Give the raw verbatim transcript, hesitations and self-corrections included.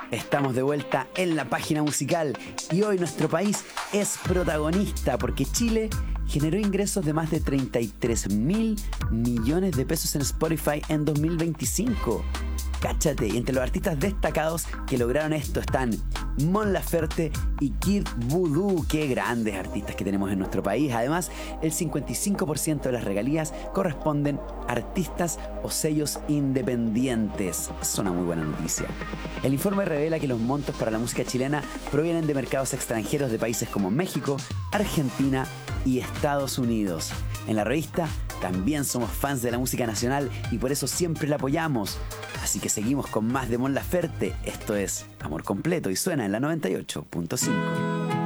Estamos de vuelta en la página musical y hoy nuestro país es protagonista porque Chile generó ingresos de más de treinta y tres mil millones de pesos en Spotify en dos mil veinticinco. Cáchate, y entre los artistas destacados que lograron esto están Mon Laferte y Kid Voodoo. Qué grandes artistas que tenemos en nuestro país. Además, el cincuenta y cinco por ciento de las regalías corresponden a artistas o sellos independientes. Es una muy buena noticia. El informe revela que los montos para la música chilena provienen de mercados extranjeros de países como México, Argentina y Estados Unidos. En la revista también somos fans de la música nacional y por eso siempre la apoyamos. Así que seguimos con más de Mon Laferte. Esto es Amor Completo y suena en la noventa y ocho punto cinco.